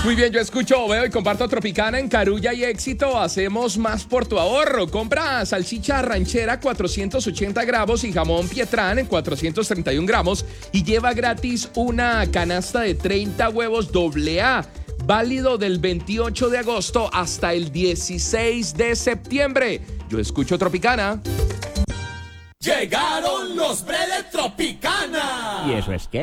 Muy bien, yo escucho, veo y comparto Tropicana. En Carulla y Éxito hacemos más por tu ahorro. Compra salchicha ranchera 480 gramos y jamón Pietrán en 431 gramos y lleva gratis una canasta de 30 huevos AA. Válido del 28 de agosto hasta el 16 de septiembre. Yo escucho Tropicana. Llegaron los Bredes Tropicana. ¿Y eso es qué?